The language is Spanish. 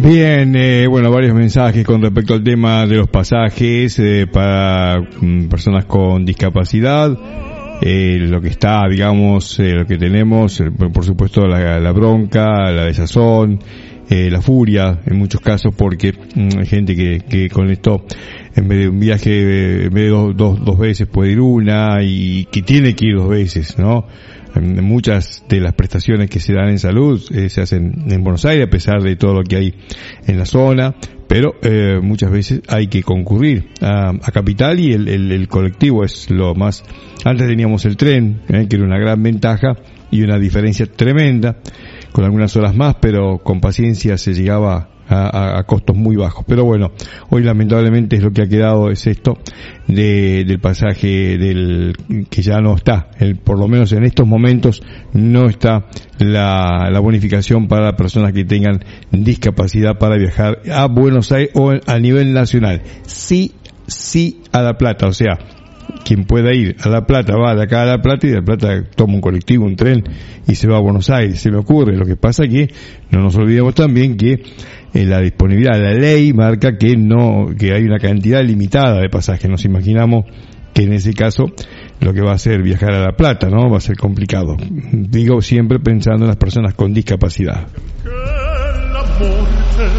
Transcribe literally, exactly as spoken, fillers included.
Bien, eh, bueno, varios mensajes con respecto al tema de los pasajes eh, para mm, personas con discapacidad. Eh, lo que está, digamos, eh, lo que tenemos, eh, por supuesto la, la bronca, la desazón, eh, la furia, en muchos casos, porque mm, hay gente que, que con esto, en vez de un viaje, eh, en vez de dos, dos, dos veces puede ir una, y que tiene que ir dos veces, ¿no? En muchas de las prestaciones que se dan en salud eh, se hacen en Buenos Aires, a pesar de todo lo que hay en la zona, pero eh, muchas veces hay que concurrir a, a Capital, y el, el, el colectivo es lo más. Antes teníamos el tren, eh, que era una gran ventaja y una diferencia tremenda, con algunas horas más, pero con paciencia se llegaba a, a, a costos muy bajos. Pero bueno, hoy lamentablemente es lo que ha quedado, es esto de, del pasaje del que ya no está, el, por lo menos en estos momentos no está la, la bonificación para personas que tengan discapacidad para viajar a Buenos Aires o a nivel nacional. Sí, sí a La Plata, o sea, quien pueda ir a La Plata va de acá a La Plata, y de La Plata toma un colectivo, un tren y se va a Buenos Aires. Se me ocurre. Lo que pasa que no nos olvidemos también que eh, la disponibilidad, la ley marca que no, que hay una cantidad limitada de pasajes. Nos imaginamos que en ese caso lo que va a hacer viajar a La Plata, ¿no? Va a ser complicado. Digo, siempre pensando en las personas con discapacidad.